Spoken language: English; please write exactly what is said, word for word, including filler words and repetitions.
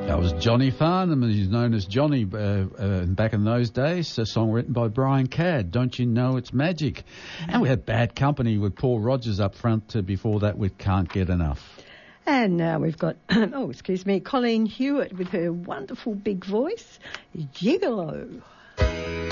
That was Johnny Farnham, he's known as Johnny uh, uh, back in those days, a song written by Brian Cadd, Don't You Know It's Magic. And we had Bad Company with Paul Rogers up front, uh, before that with Can't Get Enough. And now we've got, oh, excuse me, Colleen Hewitt with her wonderful big voice, Gigolo.